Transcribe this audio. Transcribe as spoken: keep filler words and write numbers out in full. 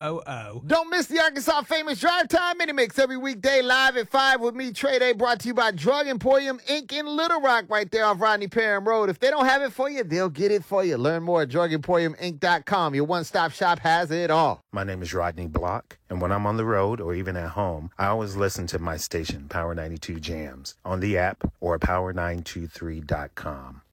oh oh. Don't miss the Arkansas Famous Drive Time Mini Mix every weekday live at five with me, Trey Day, brought to you by Drug Emporium Incorporated in Little Rock right there off Rodney Parham Road. If they don't have it for you, they'll get it for you. Learn more at drug emporium inc dot com. Your one-stop shop has it all. My name is Rodney Block, and when I'm on the road or even at home, I always listen to my station, Power ninety-two Jams, on the app or power nine two three dot com.